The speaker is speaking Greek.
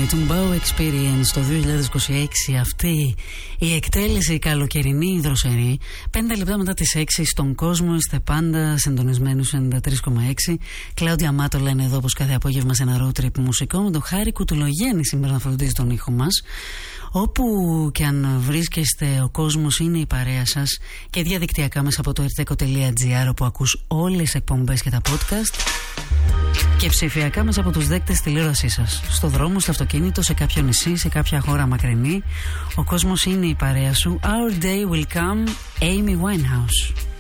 Tombow Experience το 2026. Αυτή η εκτέλεση καλοκαιρινή δροσερή. 5 λεπτά μετά τις 6 στον κόσμο είστε πάντα συντονισμένους 93,6. Κλάουδια Μάτο λένε εδώ πως κάθε απόγευμα σε ένα road trip μουσικό με τον Χάρη Κουτουλογέννη σήμερα να φροντίζει τον ήχο μας. Όπου και αν βρίσκεστε, ο κόσμος είναι η παρέα σας και διαδικτυακά μέσα από το erteco.gr όπου ακούς όλες τις εκπομπές και τα podcast. Και ψηφιακά μέσα από τους δέκτες τηλεόρασής σας. Στο δρόμο, στο αυτοκίνητο, σε κάποιο νησί, σε κάποια χώρα μακρινή. Ο κόσμος είναι η παρέα σου. Our day will come, Amy Winehouse.